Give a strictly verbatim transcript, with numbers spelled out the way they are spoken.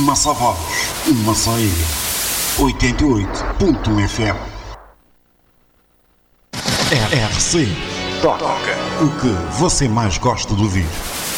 Massavados, uma só ilha. oitenta e oito ponto um F M. R C Toca o que você mais gosta de ouvir.